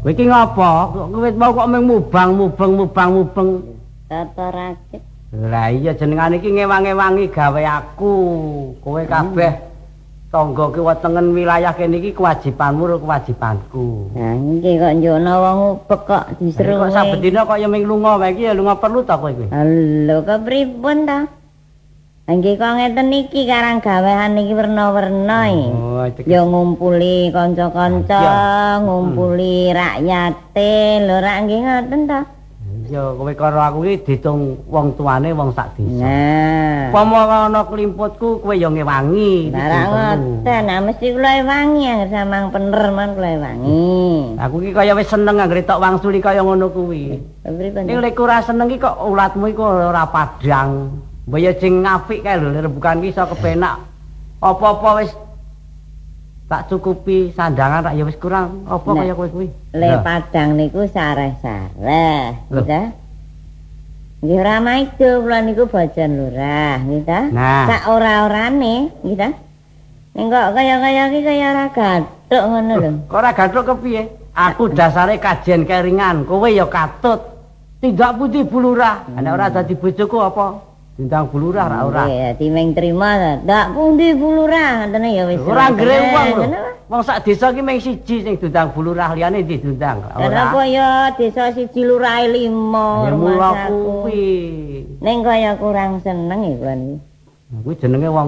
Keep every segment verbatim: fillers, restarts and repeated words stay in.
Kowe iki ngopo? Kowe mau kok mung mubang mubeng mubang mubeng. Tata rakit. Lah iya jenengane iki ngewang-ewangi gawe aku. Kowe kabeh tangga ki wetengen wilayah kene iki kewajibanmu karo kewajibanku. Nah iki kok njono wong ubek kok diseru. Kok sabedina kok ya ming lunga wae iki ya lunga perlu ta kowe iki. Lho kepripun ta? Nggih kok ngeten iki karang gawean iki werna-werna iki. Oh, ya ngumpuli kanca-kanca, ngumpuli rakyate. Lho rak nggih ngoten ta? Ya kowe karo aku iki ditung wong tuane wong sak desa. Nah, upama ana klimputku kowe ya ngewangi. Lah ngoten, nah mesti kula ewangi anggere samang bener man kula ewangi. Aku iki kaya wis seneng anggere tok wangsuli kaya ngono kuwi. Pripun? Ning lek ora seneng iki kok ulatmu iku ora padhang. Mbok ya sing apik kae lho rembukan iki iso kepenak. Apa-apa wis tak cukupi sandangan rak ya wis kurang apa kaya kowe kuwi. Le padang niku sareh-sareh, nggih ta? Nggih ora maido kula niku bojon lurah, nggih ta? Sak ora-orane, nggih ta? Ning kok kaya-kaya iki kaya ora gathuk ngono lho. Kok ora gathuk kepiye? Aku dasare kajen keringan, kowe ya katut. Tindak putih bulurah. Nek ora dadi bojoku apa? Tindang bulurah ra ora. Iya, timeng trima ta. Ndak pundi bulurah, ngene ya wis. Ora grewang lho. Wong sak desa ki mung siji sing dundang bulurah, liyane ndi dundang. Ora apa ya desa siji lurahe lima. Ya mula kuwi. Ning kaya kurang seneng iki kula niki. Kuwi jenenge wong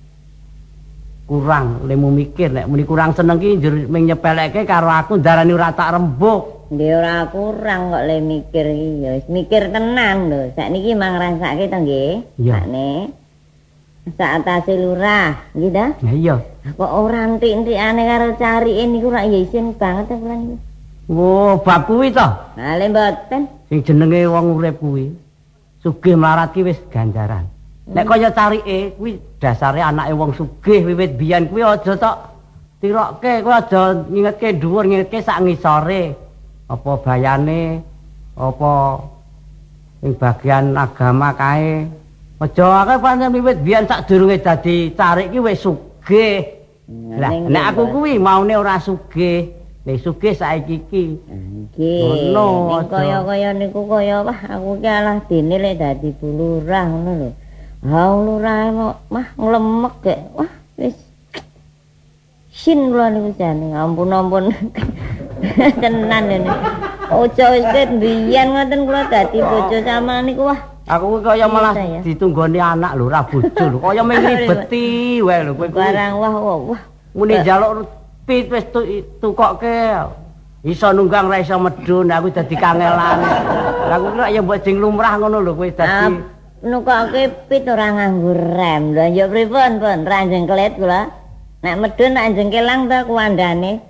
kurang lemu mikir nek muni kurang seneng ki njur mung nyepelekke karo aku darani ora tak rembug. Nggih ora kurang kok le mikir iki ya wis mikir tenan lho. Sakniki mang ngrasake to nggih. Sakne. Sak atase lurah, nggih ta? Ya iya. Kok ora entik-entikane karo carike niku rak ya isin banget ta kula niku. Oh, bab kuwi to? Lah le mboten. Sing jenenge wong urip kuwi sugih mlarat ki wis ganjaran. Nek kaya carike kuwi dasare anake wong sugih wiwit biyen kuwi aja tok tirokke, kuwi aja ngingetke dhuwur, ngingetke sak ngisore. Apa bayane apa ing bagian agama kae aja akeh pancen wiwit biyen sadurunge dadi carik ki wis sugih. Lah nek aku kuwi maune ora sugih, nek sugih saiki iki. Nggih. Ning kaya-kaya niku kaya wah aku ki alah dene lek dadi bulurah ngono lho. Ha lurah mah nglemek gek. Wah wis sin kula niku jane ampun-ampun. Tenan ini. Ojo wis biyen ngoten kula dadi bojo sama niku wah. Aku kaya malah ditunggoni anak lho ora bojo lho. Kaya mung ribeti wae lho kowe. Barang wah wah. Muni njaluk pit wis tukokke. Iso nunggang ra iso medhun aku dadi kangelan. Lah aku kira ya mbok jeng lumrah ngono lho kowe dadi nukokke pit ora nganggo rem. Lha ya pripun pun ra jengkelet kula. Nek medhun nek jengkelang ta kuandane.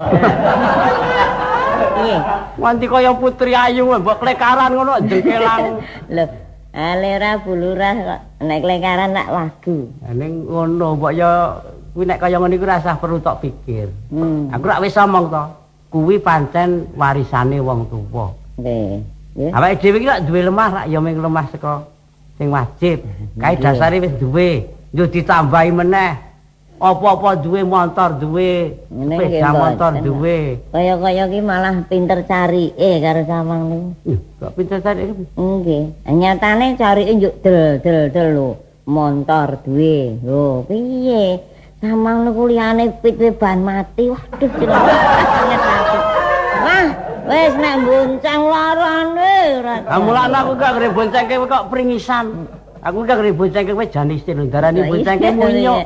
Iya. Nganti kaya Putri Ayu mbok klekaran ngono jengkelang. Lho, alera bulurah kok nek klekaran nak wagu. Ha ning ngono mbok ya kuwi nek kaya ngene iku rasah perlu tok pikir. Hmm. Aku rak wis omong to. Kuwi pancen warisane wong tuwa. Nggih. Nggih. Awake dhewe iki lak duwe lemah rak ya mung lemah saka sing wajib. Kae dasare wis duwe, yo ditambahi meneh. Apa-apa duwe motor duwe, sepeda motor duwe. Kaya-kaya ki malah pinter carike karo samang niku. Kok pinter carike? Nggih. Nyatane carike njuk del-del-del lho. Motor duwe. Lho, piye? Samang niku liyane pit ban mati. Waduh, jenenge sakit. Wah, wis nek bonceng larane ora. Ah mulane aku gak ngre boncengke kok pringisan. Aku gak ngre boncengke kowe jan istir darani boncengke munyuk.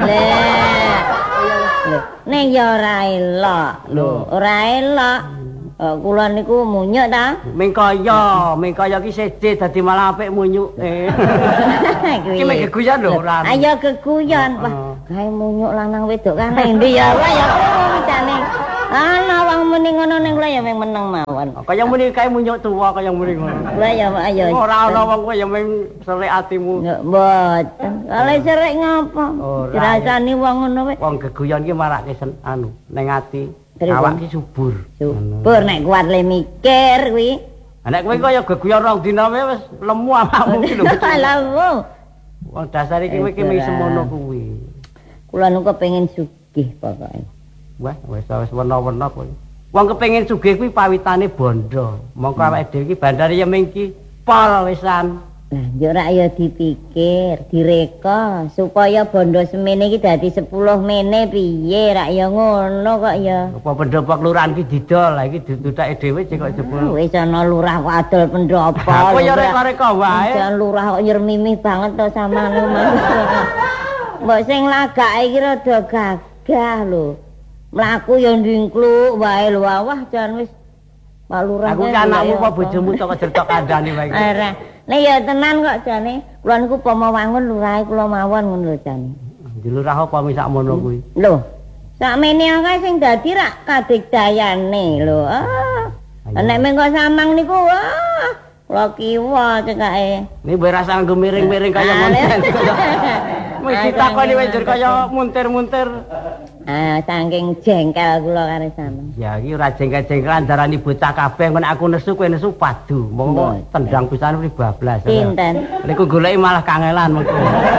Lho, ning ya ora elok. Lho, ora elok. Kula niku munyuk ta? Ming kaya, ming kaya ki seje dadi malah apik munyuke. Iki mek geguyon lho ora. Ayo geguyon, Pak. Gawe munyuk lanang wedok kan endi ya wae ya jane. Ana wong muni ngono ning kula ya mung meneng mawon. Kaya muni kae munyuk tuwa kaya muni ngono. Kula ya ayo. Ora ana wong kowe ya mung serik atimu. Mboten. Kale serik ngapa? Dirasani wong ngono wae. Wong geguyon ki marake anu ning ati. Awak ki subur. Subur nek kuat le mikir kuwi. Nek kowe kaya geguyon rong dina wis lemu awakmu ki lho. Lemu. Wong dasar iki kowe ki mung semono kuwi. Kula nu kepengin sugih pokoke. Wah, wis wis werna-werna kowe. Wong kepengin sugih kuwi pawitane bondo. Mongko awake dhewe iki bandare Yeming iki pol wisan. Lah yo rak ya dipikir, direka supaya bondo semene iki dadi sepuluh mene piye rak ya ngono kok ya. Apa pendopo kelurahan iki didol, lah iki dituthake dhewe cek kok jebul. Wis ana lurah kok adol pendopo. Aku ya reka-reka wae. Jan lurah kok nyermimih banget to samane Mas. Mbok sing lagake iki rada gagah lho. Mlaku ya ndingkluk wae lho wah jan wis Pak Lurah. Aku ki anakmu apa bojomu tok cerita kandhane wae. Ora. Nek ya tenan kok jane. Kula niku upama wangun lurahe kula mawon ngono lho jane. Di lurah apa sak mono kuwi? Lho. Sakmene akeh sing dadi rak kadigdayane lho. Ah. Nek mengko samang niku wah kula kiwa cekake. Ini mbok rasa nggo miring-miring kaya monten. Wis ditakoni wis kaya muntir-muntir. Ah, saking jengkel kula karo sampean. Ya iki ora jengkel-jengkelan darani bocah kabeh men aku nesu kowe nesu padu. Monggo tendang pisan iki bablas. Pinten? Niku goleki malah kangelan mengko.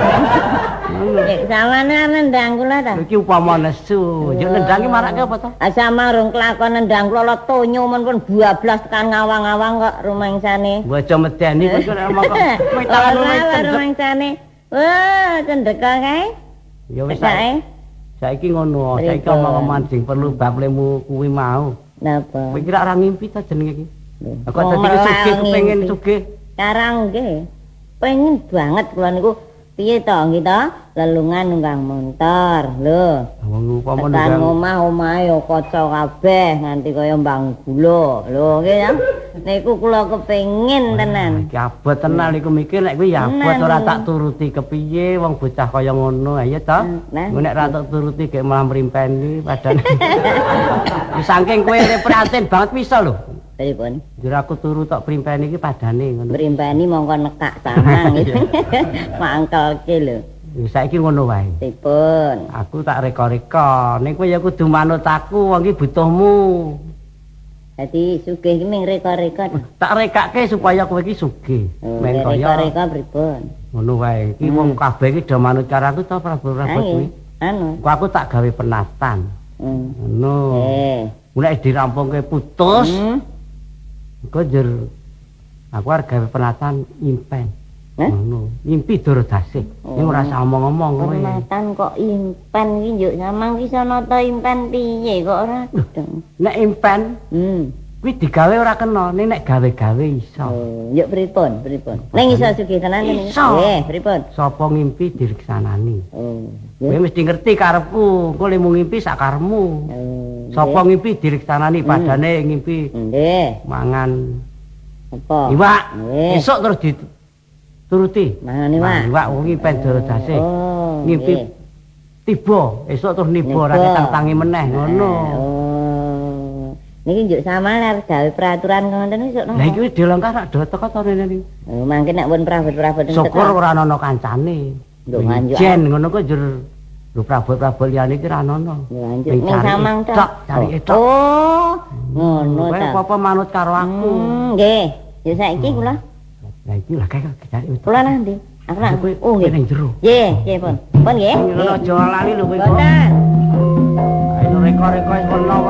Nek sampean nendang kula ta? Iki upama nesu, yo nendangi marake apa to? Ah sama rung kelakon nendang kula tonyo men pun bablas tekan ngawang-ngawang kok rumangsane. Bojo medeni kok mongko metal rumangsane. Wah, cendeka kae. Ya wis saiki ngono, saiki omong mancing perlu bablemu kuwi mau. Napa? Kowe kira ora ngimpi ta jenenge iki? Kok dadi sugih kepengin sugih. Karang nggih. Pengen banget kula niku piye to nggih to? Lelungan nunggang montor. Lho. Wong upama nunggang omah-omahe yo kaca kabeh nganti kaya mbang gula. Lho nggih ya. Niku kula kepengin tenan. Iki abot tenan iku mikir nek kuwi ya abot ora tak turuti kepiye wong bocah kaya ngono. Ayo to. Nek ra tak turuti gek malah mrimpeni padane. Saking kowe prihatin banget bisa lho. Pripun? Jur aku turu tok primpeni iki padane ngono. Primpeni mongko nekak samang iki. Mangkelke lho. Wis saiki ngono wae. Pripun? Aku tak reka-reka. Ning kowe ya kudu manut aku, wong iki butuhmu. Dadi sugih iki ming reka-reka. Tak rekake supaya kowe iki sugih. Men kaya reka pripun? Ngono wae. Iki wong kabeh iki do manut caraku to Prabu-prabu kuwi. Anu. Ku aku tak gawe penatan. Hmm. Ngono. Eh. Mulai dirampungke putus. Hmm. Engko jur aku arep gawe penatan impen. Ngono. Mimpi dur dasih. Ning ora usah omong-omong kowe. Penatan kok impen iki njuk samang ki sono to impen piye kok ora dong. Nek impen, hmm, kuwi digawe ora kena, ning nek gawe-gawe iso. Oh, njuk pripun? Pripun? Ning iso sugih tenan niku. Nggih, pripun? Sapa ngimpi diriksanani. Oh. Kowe mesti ngerti karepku, engko lemu ngimpi sak karepmu. Oh. Sapa ngimpi diriksanani padane ngimpi. Nggih. Mangan apa? Iwak. Esuk terus dituruti. Mangan iwak. Iwak wong impen dur dasih. Oh. Ngimpi tiba, esuk terus niba ora ketang-tangi meneh ngono. Oh. Niki njuk sampean arep gawe peraturan ngoten esuk napa? Lah iki dilengkar rak do teko to rene iki. Oh, mangke nek pun prabot-prabot syukur ora ana kancane. Lho manjuk. Jen ngono kok jur lho prabot-prabot liyane iki ra ana. Lanjut ning samang tok. Cari etok. Oh, ngono ta. Kowe apa manut karo aku? Nggih. Ya saiki kula. Lah iki lah kaya cari etok. Kula nang ndi? Aku nak. Oh, nggih ning jero. Nggih, nggih pun. Pun nggih. Aja lali lho kowe. Boten. Ayo reko-reko kono